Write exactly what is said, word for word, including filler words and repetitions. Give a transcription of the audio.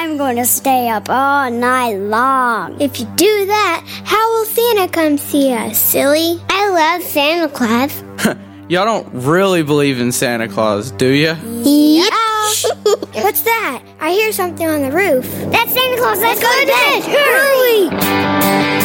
I'm going to stay up all night long. If you do that, how will Santa come see us, silly? I love Santa Claus. Y'all don't really believe in Santa Claus, do ya? Yep. What's that? I hear something on the roof. That's Santa Claus. Let's, Let's go to bed. Hurry!